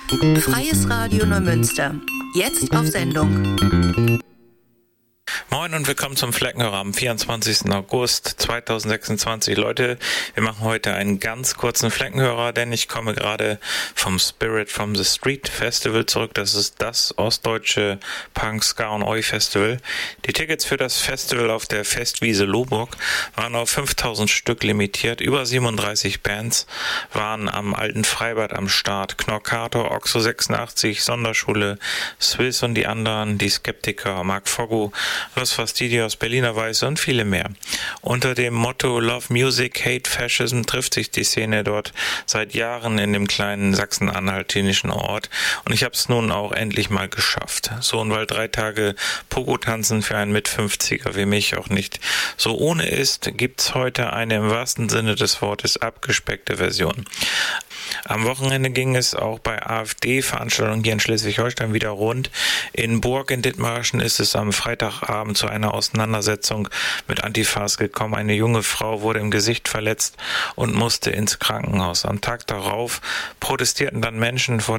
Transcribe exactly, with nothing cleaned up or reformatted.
Freies Radio Neumünster. Jetzt auf Sendung. Moin und willkommen zum Fleckenhörer am vierundzwanzigsten August zweitausendsechsundzwanzig. Leute, wir machen heute einen ganz kurzen Fleckenhörer, denn ich komme gerade vom Spirit from the Street Festival zurück. Das ist das ostdeutsche Punk, Ska und Oi Festival. Die Tickets für das Festival auf der Festwiese Lohburg waren auf fünftausend Stück limitiert. Über siebenunddreißig Bands waren am Alten Freibad am Start. Knorkator, Oxo sechsundachtzig, Sonderschule, Swiss und die anderen, die Skeptiker, Mark Foggo, Los Fastidios, Berliner Weiße und viele mehr. Unter dem Motto Love Music, Hate Fascism trifft sich die Szene dort seit Jahren in dem kleinen sachsen-anhaltinischen Ort und ich habe es nun auch endlich mal geschafft. So, und weil drei Tage Pogo-Tanzen für einen Mit-fünfziger wie mich auch nicht so ohne ist, gibt's heute eine im wahrsten Sinne des Wortes abgespeckte Version. Am Wochenende ging es auch bei AfD-Veranstaltungen hier in Schleswig-Holstein wieder rund. In Burg in Dithmarschen ist es am Freitagabend zu einer Auseinandersetzung mit Antifas gekommen. Eine junge Frau wurde im Gesicht verletzt und musste ins Krankenhaus. Am Tag darauf protestierten dann Menschen vor